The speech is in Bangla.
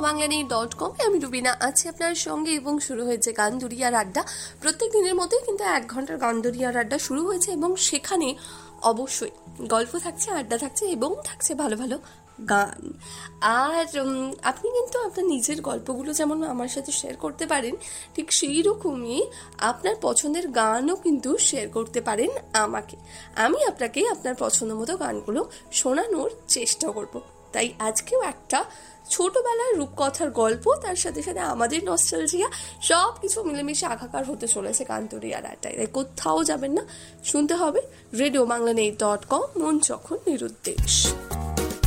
RadioBangla.com আমি রুবিনা আছি আপনার সঙ্গে এবং শুরু হয়েছে গানদুরিয়ার আড্ডা। প্রত্যেক দিনের মতোই কিন্তু 1 ঘন্টার গানদুরিয়ার আড্ডা শুরু হয়েছে এবং সেখানে অবশ্যই গল্প থাকছে, আড্ডা থাকছে এবং থাকছে ভালো ভালো গান। আর আপনি কিন্তু আপনার নিজের গল্পগুলো যেমন আমার সাথে শেয়ার করতে পারেন, ঠিক সেই রকমই আপনার পছন্দের গানও কিন্তু শেয়ার করতে পারেন আমাকে। আমি আপনাকে আপনার পছন্দ মতো গানগুলো শোনানোর চেষ্টা করব। তাই আজকেও একটা ছোটবেলার রূপকথার গল্প, তার সাথে সাথে আমাদের নস্টালজিয়া সব কিছু মিলেমিশে আকাকার হতে চলেছে গানদুরিয়ার আড্ডায়। তাই কোথাও যাবেন না, শুনতে হবে RadioBangla.com, মন যখন নিরুদ্দেশ।